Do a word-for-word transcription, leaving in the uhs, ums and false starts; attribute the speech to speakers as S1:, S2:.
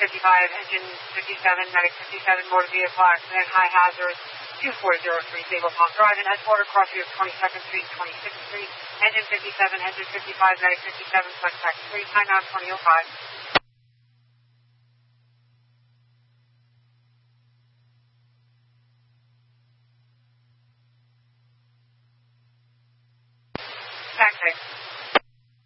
S1: fifty-five, engine fifty-seven, medic fifty-seven, motor vehicle accident, high hazard, two four zero three, Sable Palm Drive in Edgewater, crossing of twenty-second Street and twenty-sixth Street, engine fifty-seven, engine fifty-five, medic fifty-seven, flex back three, time out twenty oh five.